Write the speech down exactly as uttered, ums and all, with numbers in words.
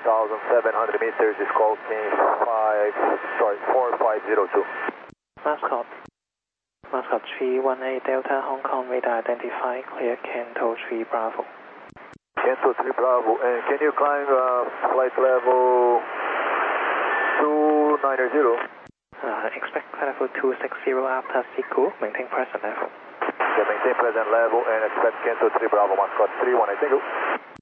thousand seven hundred meters, is skulking five, sorry, four five zero two. Mascot. Mascot three one eight Delta Hong Kong radar identified, clear Canto three Bravo. Canto three Bravo, and can you climb uh, flight level two nine zero? Uh, expect flight level two six zero after Siku, maintain present level. Yeah, maintain present level and expect Canto three Bravo, Mascot three one eight, thank you.